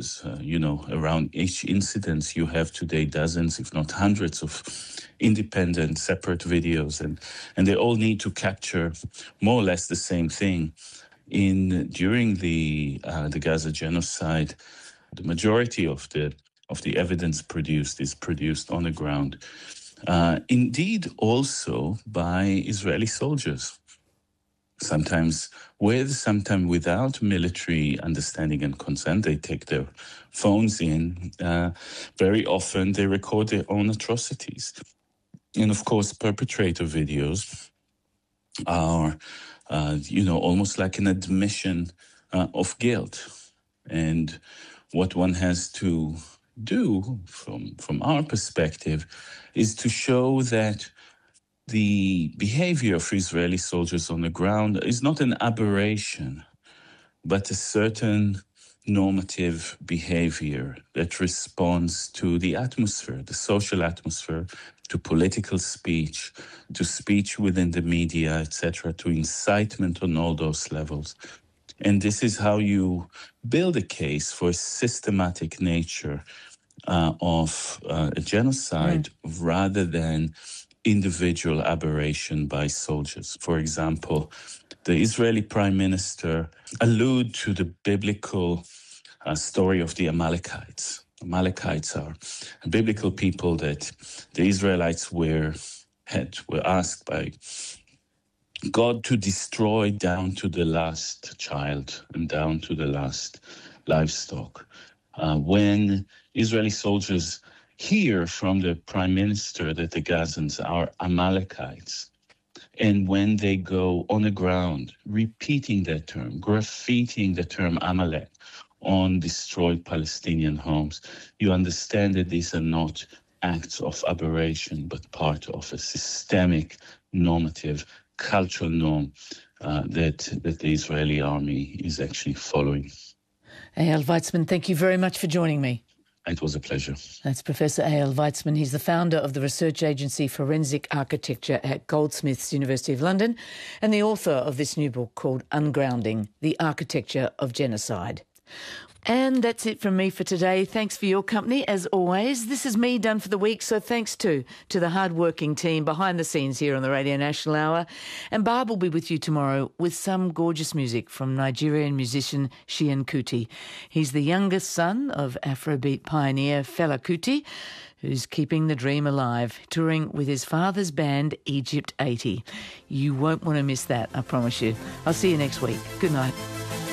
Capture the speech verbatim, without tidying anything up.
soldiers. Uh, you know, around each incident, you have today dozens, if not hundreds, of independent, separate videos, and and they all need to capture more or less the same thing. In during the uh, the Gaza genocide, the majority of the of the evidence produced is produced on the ground. Uh, indeed, also by Israeli soldiers, sometimes with, sometimes without military understanding and consent. They take their phones in. Uh, very often, they record their own atrocities. And of course, perpetrator videos are, uh, you know, almost like an admission uh, of guilt. And what one has to do from from our perspective is to show that the behavior of Israeli soldiers on the ground is not an aberration, but a certain normative behavior that responds to the atmosphere, the social atmosphere, to political speech, to speech within the media, et cetera, to incitement on all those levels. And this is how you build a case for a systematic nature uh, of uh, a genocide mm. rather than individual aberration by soldiers. For example, the Israeli prime minister allude to the biblical uh, story of the Amalekites. Amalekites are a biblical people that the Israelites were had were asked by God to destroy down to the last child and down to the last livestock. Uh, when Israeli soldiers hear from the prime minister that the Gazans are Amalekites, and when they go on the ground repeating that term, graffitiing the term Amalek on destroyed Palestinian homes, you understand that these are not acts of aberration, but part of a systemic, normative, cultural norm uh, that, that the Israeli army is actually following. Eyal Weizman, thank you very much for joining me. It was a pleasure. That's Professor Eyal Weizman. He's the founder of the research agency Forensic Architecture at Goldsmiths, University of London, and the author of this new book called Ungrounding, The Architecture of Genocide. And that's it from me for today. Thanks for your company, as always. This is me done for the week, so thanks too to the hard-working team behind the scenes here on the Radio National Hour. And Barb will be with you tomorrow with some gorgeous music from Nigerian musician Shehan Kuti. He's the youngest son of Afrobeat pioneer Fela Kuti, who's keeping the dream alive, touring with his father's band Egypt eighty. You won't want to miss that, I promise you. I'll see you next week. Good night.